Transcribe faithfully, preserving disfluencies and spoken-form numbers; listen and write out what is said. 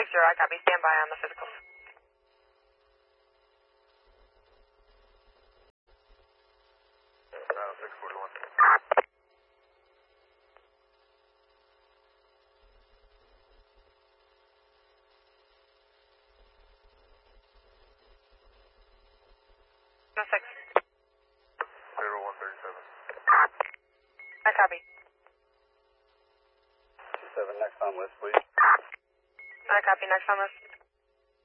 six zero, I copy. Stand by on the physicals. Uh, six forty-one. No six. zero one thirty-seven. I copy. two seven, next on list, please. I copy. Next on list.